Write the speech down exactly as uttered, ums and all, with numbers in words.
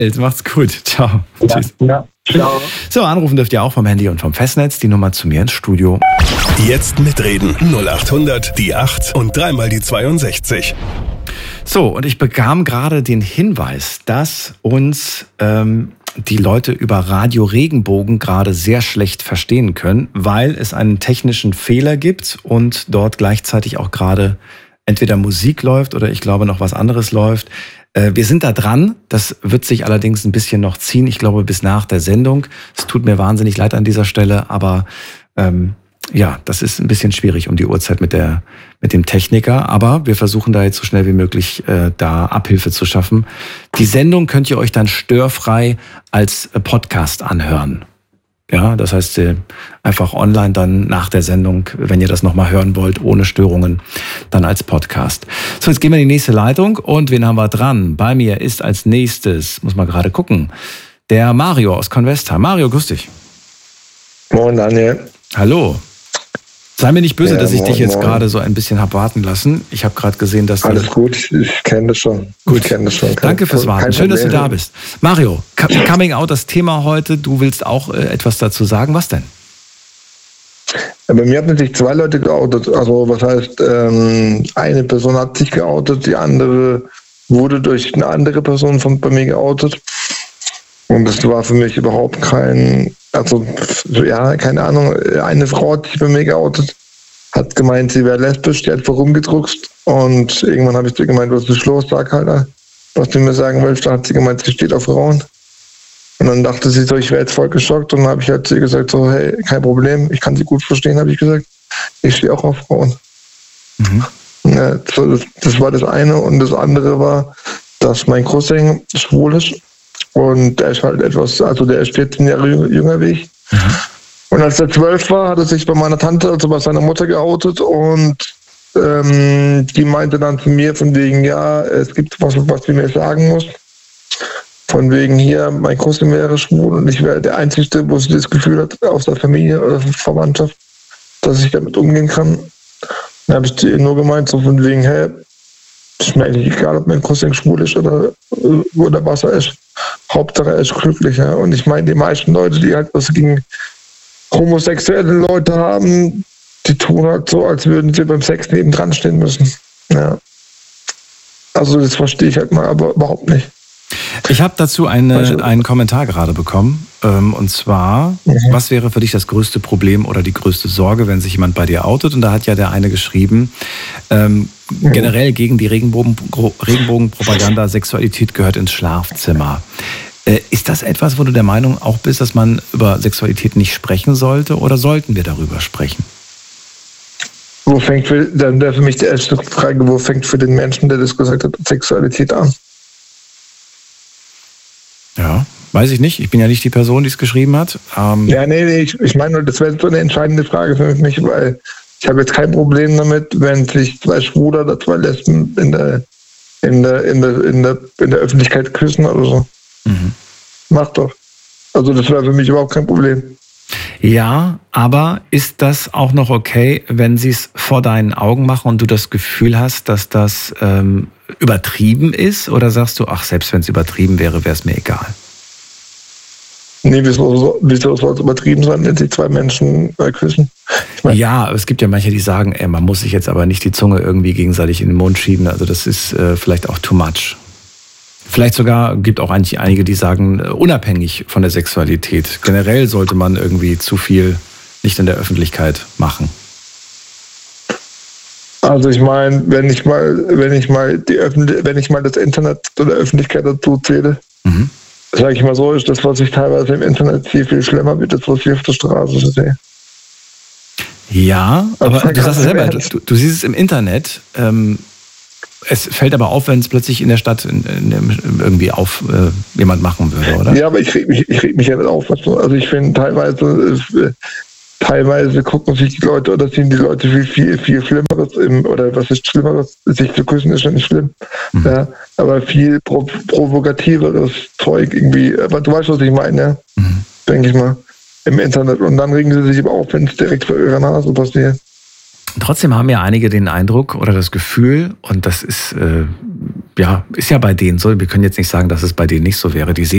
Jetzt macht's gut. Ciao. Ja, Tschüss. ja. Ciao. So, anrufen dürft ihr auch vom Handy und vom Festnetz. Die Nummer zu mir ins Studio. Jetzt mitreden. null acht hundert, die acht und dreimal die zweiundsechzig. So, und ich bekam gerade den Hinweis, dass uns ähm, die Leute über Radio Regenbogen gerade sehr schlecht verstehen können, weil es einen technischen Fehler gibt und dort gleichzeitig auch gerade entweder Musik läuft oder ich glaube noch was anderes läuft. Äh, wir sind da dran. Das wird sich allerdings ein bisschen noch ziehen. Ich glaube bis nach der Sendung. Es tut mir wahnsinnig leid an dieser Stelle, aber ähm, ja, das ist ein bisschen schwierig um die Uhrzeit mit der mit dem Techniker. Aber wir versuchen da jetzt so schnell wie möglich äh, da Abhilfe zu schaffen. Die Sendung könnt ihr euch dann störfrei als Podcast anhören. Ja, das heißt äh, einfach online dann nach der Sendung, wenn ihr das nochmal hören wollt, ohne Störungen, dann als Podcast. So, jetzt gehen wir in die nächste Leitung und wen haben wir dran? Bei mir ist als nächstes, muss man gerade gucken, der Mario aus Convestheim. Mario, grüß dich. Moin, Daniel. Hallo. Sei mir nicht böse, Ja, dass ich moin, dich jetzt moin. gerade so ein bisschen hab warten lassen. Ich habe gerade gesehen, dass du... Alles gut, ich kenne das schon. Gut. Ich kenne das schon. Kein- Danke fürs Warten. kein Schön, dass du Problem. da bist. Mario, Co- Coming Out, das Thema heute. Du willst auch äh, etwas dazu sagen. Was denn? Ja, bei mir haben sich zwei Leute geoutet. Also was heißt, ähm, eine Person hat sich geoutet, die andere wurde durch eine andere Person von bei mir geoutet. Und das war für mich überhaupt kein, also ja, keine Ahnung, eine Frau hat sich bei mir geoutet, hat gemeint, sie wäre lesbisch, die hat vorumgedruckst und irgendwann habe ich zu ihr gemeint, was ist los, sag halt, was du mir sagen willst. Dann hat sie gemeint, sie steht auf Frauen. Und dann dachte sie so, ich wäre jetzt voll geschockt und dann habe ich halt zu ihr gesagt, so, hey, kein Problem, ich kann sie gut verstehen, habe ich gesagt. Ich stehe auch auf Frauen. Mhm. Ja, so, das, das war das eine und das andere war, dass mein Cousin schwul ist und der ist halt etwas, also der ist vierzehn Jahre jünger, jünger wie ich. Mhm. Und als er zwölf war, hat er sich bei meiner Tante, also bei seiner Mutter geoutet und ähm, die meinte dann zu mir von wegen, ja, es gibt was, was sie mir sagen muss. Von wegen hier, mein Cousin wäre schwul und ich wäre der Einzige, wo sie das Gefühl hat, aus der Familie oder Verwandtschaft, dass ich damit umgehen kann. Dann habe ich zu ihr nur gemeint, so von wegen, hey, ist mir eigentlich egal, ob mein Cousin schwul ist oder, oder was er ist. Hauptsache er ist glücklich. Ja. Und ich meine, die meisten Leute, die halt was gegen homosexuelle Leute haben, die tun halt so, als würden sie beim Sex nebendran stehen müssen. Ja. Also das verstehe ich halt mal aber überhaupt nicht. Ich habe dazu eine, Also- einen Kommentar gerade bekommen. Ähm, und zwar, Mhm. was wäre für dich das größte Problem oder die größte Sorge, wenn sich jemand bei dir outet? Und da hat ja der eine geschrieben, ähm, Mhm. generell gegen die Regenbogen, Regenbogenpropaganda, Sexualität gehört ins Schlafzimmer. Äh, ist das etwas, wo du der Meinung auch bist, dass man über Sexualität nicht sprechen sollte? Oder sollten wir darüber sprechen? Wo fängt für, dann wäre für mich die erste Frage, wo fängt für den Menschen, der das gesagt hat, Sexualität an? Ja, weiß ich nicht. Ich bin ja nicht die Person, die es geschrieben hat. Ähm, Ja, nee, nee, ich, ich meine, das wäre so eine entscheidende Frage für mich, weil ich habe jetzt kein Problem damit, wenn sich zwei Schwule oder zwei Lesben in der, in der, in der, in der, in der Öffentlichkeit küssen oder so. Mhm. Mach doch. Also das wäre für mich überhaupt kein Problem. Ja, aber ist das auch noch okay, wenn sie es vor deinen Augen machen und du das Gefühl hast, dass das ähm, übertrieben ist? Oder sagst du, ach, selbst wenn es übertrieben wäre, wäre es mir egal? Nee, wieso, so- wieso soll es übertrieben sein, wenn sich zwei Menschen äh, küssen? Ich mein, Ja, aber es gibt ja manche, die sagen, ey, man muss sich jetzt aber nicht die Zunge irgendwie gegenseitig in den Mund schieben. Also das ist äh, vielleicht auch too much. Vielleicht sogar gibt auch eigentlich einige, die sagen, äh, unabhängig von der Sexualität. Generell sollte man irgendwie zu viel nicht in der Öffentlichkeit machen. Also ich meine, wenn ich mal, wenn ich mal die Öffentlich wenn ich mal das Internet zu der Öffentlichkeit dazu zähle, Mhm. sage ich mal so, ist das, was ich teilweise im Internet sehe, viel schlimmer wie das, was ich auf der Straße sehe. Ja, aber Aber du sagst ja ganz selber, im du, Ernst. du du siehst es im Internet. Ähm, es fällt aber auf, wenn es plötzlich in der Stadt in, in, irgendwie auf äh, jemand machen würde, oder? Ja, aber ich reg mich, ich reg mich ja nicht auf. weißt du. Also ich finde teilweise, äh, teilweise gucken sich die Leute oder sehen die Leute viel, viel, viel Schlimmeres im, oder was ist Schlimmeres, sich zu küssen ist ja nicht schlimm. Mhm. Ja, aber viel pro, provokativeres Zeug irgendwie. Aber du weißt, was ich meine, ja? Mhm. Denke ich mal. Im Internet. Und dann regen sie sich aber auf, wenn es direkt vor ihrer Nase passiert. Trotzdem haben ja einige den Eindruck oder das Gefühl, und das ist, äh, ja, ist ja bei denen so. Wir können jetzt nicht sagen, dass es bei denen nicht so wäre. Die